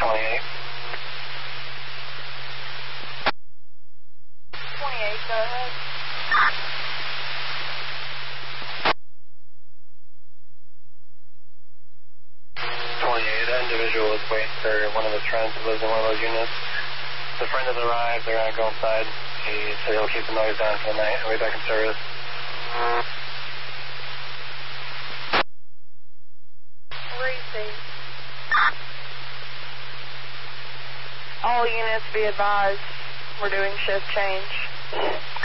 28. 28, go ahead. 28, that individual is waiting for one of his friends who lives in one of those units. The friend has arrived, they're going to go inside. He said he'll keep the noise down for the night. I'll be back in service. Where is he? All units be advised, we're doing shift change.